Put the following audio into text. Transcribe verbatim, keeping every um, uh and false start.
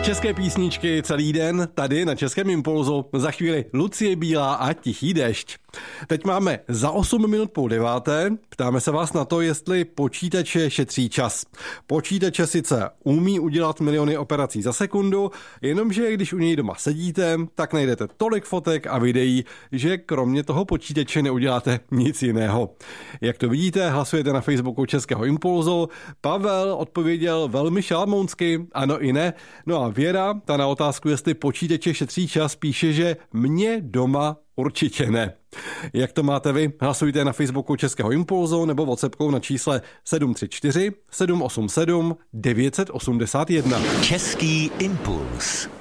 České písničky celý den tady na Českém Impulzu. Za chvíli Lucie Bílá a Tichý déšť. Teď máme za osm minut půl deváté. Ptáme se vás na to, jestli počítače šetří čas. Počítače sice umí udělat miliony operací za sekundu, jenomže když u něj doma sedíte, tak najdete tolik fotek a videí, že kromě toho počítače neuděláte nic jiného. Jak to vidíte, hlasujete na Facebooku Českého Impulzu. Pavel odpověděl velmi šalamounsky, ano i ne. No a Věra, ta na otázku, jestli počítače šetří čas, píše, že mě doma určitě ne. Jak to máte vy? Hlasujte na Facebooku Českého Impulzu nebo WhatsAppkou na čísle sedm tři čtyři sedm osm sedm devět osm jedna. Český Impuls.